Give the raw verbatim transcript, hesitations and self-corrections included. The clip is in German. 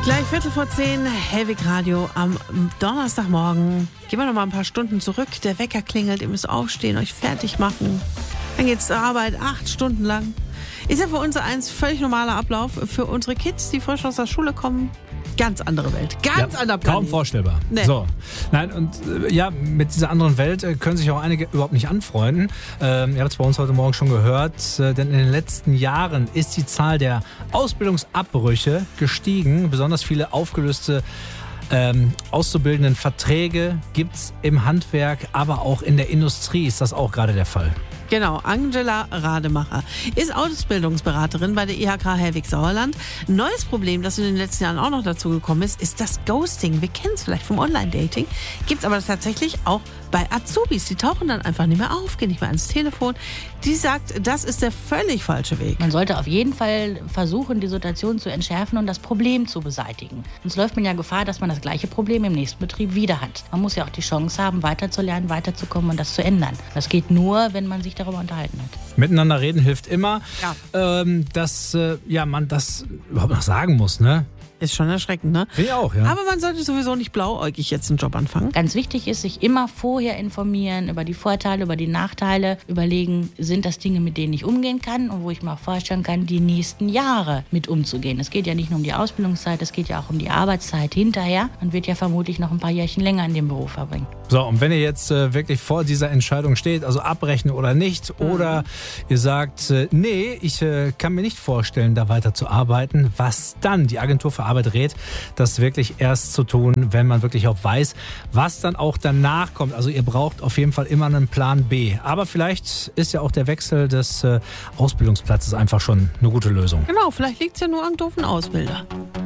Gleich Viertel vor zehn, Hellwig Radio am Donnerstagmorgen. Gehen wir noch mal ein paar Stunden zurück. Der Wecker klingelt, ihr müsst aufstehen, euch fertig machen. Dann geht's zur Arbeit, acht Stunden lang. Ist ja für uns ein völlig normaler Ablauf. Für unsere Kids, die frisch aus der Schule kommen, ganz andere Welt. Ganz ja, anderer Planet. Kaum vorstellbar. Nee. So. Nein, und äh, ja, mit dieser anderen Welt äh, können sich auch einige überhaupt nicht anfreunden. Ähm, ihr habt es bei uns heute Morgen schon gehört, äh, denn in den letzten Jahren ist die Zahl der Ausbildungsabbrüche gestiegen. Besonders viele aufgelöste ähm, auszubildenden Verträge gibt es im Handwerk, aber auch in der Industrie ist das auch gerade der Fall. Genau, Angela Rademacher ist Ausbildungsberaterin bei der I H K Hellwig-Sauerland. Ein neues Problem, das in den letzten Jahren auch noch dazu gekommen ist, ist das Ghosting. Wir kennen es vielleicht vom Online-Dating, gibt es aber tatsächlich auch bei Azubis. Die tauchen dann einfach nicht mehr auf, gehen nicht mehr ans Telefon. Die sagt, das ist der völlig falsche Weg. Man sollte auf jeden Fall versuchen, die Situation zu entschärfen und das Problem zu beseitigen. Sonst läuft man ja Gefahr, dass man das gleiche Problem im nächsten Betrieb wieder hat. Man muss ja auch die Chance haben, weiterzulernen, weiterzukommen und das zu ändern. Das geht nur, wenn man sich darüber unterhalten hat. Miteinander reden hilft immer. Ja. Ähm, dass äh, ja, man das überhaupt noch sagen muss, ne? Ist schon erschreckend, ne? Ich auch, ja. Aber man sollte sowieso nicht blauäugig jetzt einen Job anfangen. Ganz wichtig ist, sich immer vorher informieren über die Vorteile, über die Nachteile. Überlegen, sind das Dinge, mit denen ich umgehen kann und wo ich mir auch vorstellen kann, die nächsten Jahre mit umzugehen. Es geht ja nicht nur um die Ausbildungszeit, es geht ja auch um die Arbeitszeit hinterher. Man wird ja vermutlich noch ein paar Jährchen länger in dem Beruf verbringen. So, und wenn ihr jetzt äh, wirklich vor dieser Entscheidung steht, also abbrechen oder nicht, mhm. oder ihr sagt, äh, nee, ich äh, kann mir nicht vorstellen, da weiter zu arbeiten, was dann? Die Agentur für Arbeit rät, das wirklich erst zu tun, wenn man wirklich auch weiß, was dann auch danach kommt. Also ihr braucht auf jeden Fall immer einen Plan B. Aber vielleicht ist ja auch der Wechsel des äh, Ausbildungsplatzes einfach schon eine gute Lösung. Genau, vielleicht liegt es ja nur am doofen Ausbilder.